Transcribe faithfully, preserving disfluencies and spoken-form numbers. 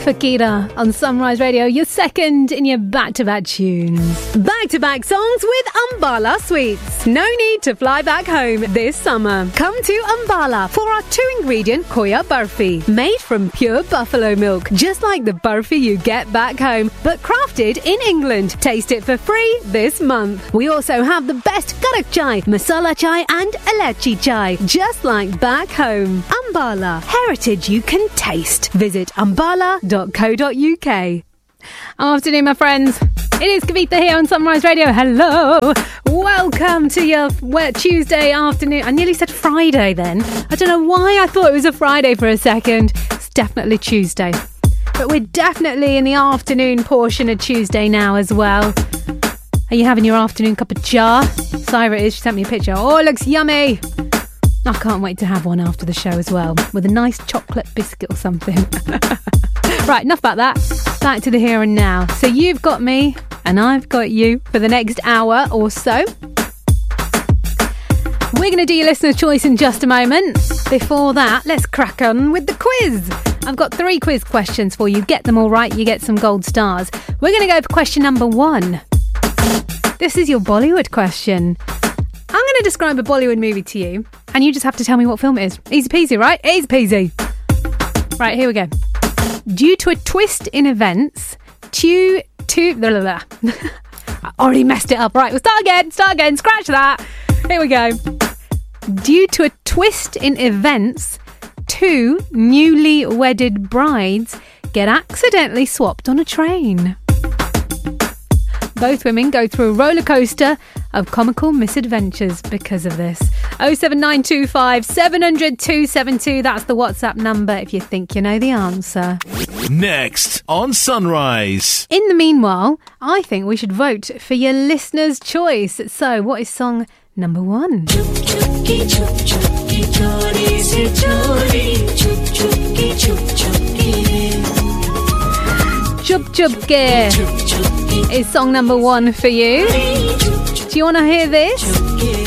Fakira on Sunrise Radio, your second in your back-to-back tunes. Back-to-back songs with Ambala Sweets. No need to fly back home this summer. Come to Ambala for our two-ingredient Khoya Barfi, made from pure buffalo milk, just like the barfi you get back home, but crafted in England. Taste it for free this month. We also have the best karak chai, masala chai and elachi chai, just like back home. Ambala, heritage you can taste. Visit ambala dot co dot uk. Afternoon, my friends. It is Kavita here on Sunrise Radio. Hello. Welcome to your well, Tuesday afternoon. I nearly said Friday then. I don't know why I thought it was a Friday for a second. It's definitely Tuesday. But we're definitely in the afternoon portion of Tuesday now as well. Are you having your afternoon cup of jar? Syra is. She sent me a picture. Oh, it looks yummy. I can't wait to have one after the show as well, with a nice chocolate biscuit or something. Right, enough about that. Back to the here and now. So you've got me, and I've got you for the next hour or so. We're going to do your listener's choice in just a moment. Before that, let's crack on with the quiz. I've got three quiz questions for you. Get them all right, you get some gold stars. We're going to go for question number one. This is your Bollywood question. I'm going to describe a Bollywood movie to you, and you just have to tell me what film it is. Easy peasy, right? Easy peasy. Right, here we go. Due to a twist in events, two, two, blah, blah, blah. I already messed it up. Right, we'll start again, start again, scratch that. Here we go. Due to a twist in events, two newly wedded brides get accidentally swapped on a train. Both women go through a roller coaster of comical misadventures because of this. oh seven nine two five seven hundred two seven two. That's the WhatsApp number if you think you know the answer. Next on Sunrise. In the meanwhile, I think we should vote for your listener's choice. So, what is song number one? Chup Chup Ke is song number one for you. Do you want to hear this?